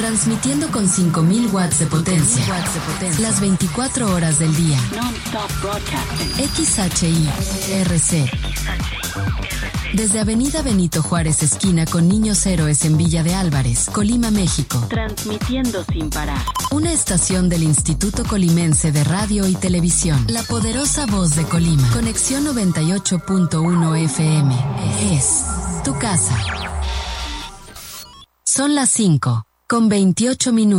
Transmitiendo con 5000 watts de potencia. Las 24 horas del día. XHI-RC. Desde Avenida Benito Juárez, esquina con Niños Héroes en Villa de Álvarez, Colima, México. Transmitiendo sin parar. Una estación del Instituto Colimense de Radio y Televisión. La poderosa voz de Colima. Conexión 98.1 FM. Es tu casa. Son las 5:28.